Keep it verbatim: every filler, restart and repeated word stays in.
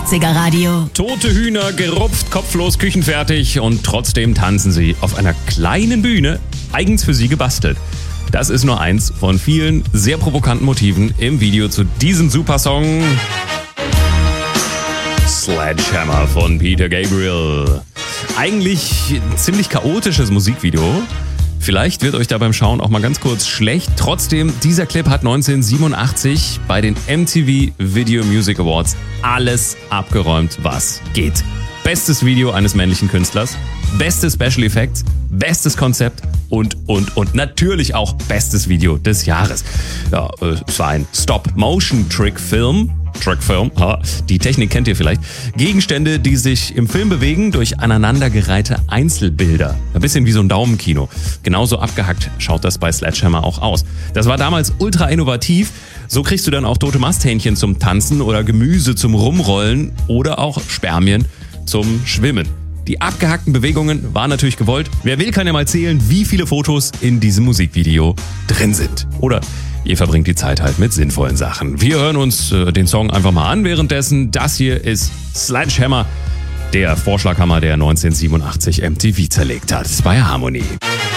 achtziger Radio. Tote Hühner, gerupft, kopflos, küchenfertig und trotzdem tanzen sie auf einer kleinen Bühne, eigens für sie gebastelt. Das ist nur eins von vielen sehr provokanten Motiven im Video zu diesem Supersong Sledgehammer von Peter Gabriel. Eigentlich ein ziemlich chaotisches Musikvideo. Vielleicht wird euch da beim Schauen auch mal ganz kurz schlecht. Trotzdem, dieser Clip hat neunzehnhundertsiebenundachtzig bei den M T V Video Music Awards alles abgeräumt, was geht. Bestes Video eines männlichen Künstlers, beste Special Effects, bestes Konzept und, und, und natürlich auch bestes Video des Jahres. Ja, es war ein Stop-Motion-Trick-Film. Trickfilm, die Technik kennt ihr vielleicht. Gegenstände, die sich im Film bewegen durch aneinandergereihte Einzelbilder. Ein bisschen wie so ein Daumenkino. Genauso abgehackt schaut das bei Sledgehammer auch aus. Das war damals ultra innovativ. So kriegst du dann auch tote Masthähnchen zum Tanzen oder Gemüse zum Rumrollen oder auch Spermien zum Schwimmen. Die abgehackten Bewegungen waren natürlich gewollt. Wer will, kann ja mal zählen, wie viele Fotos in diesem Musikvideo drin sind. Oder ihr verbringt die Zeit halt mit sinnvollen Sachen. Wir hören uns äh, den Song einfach mal an währenddessen. Das hier ist Sledgehammer, der Vorschlaghammer, der neunzehnhundertsiebenundachtzig M T V zerlegt hat. Bei Harmony.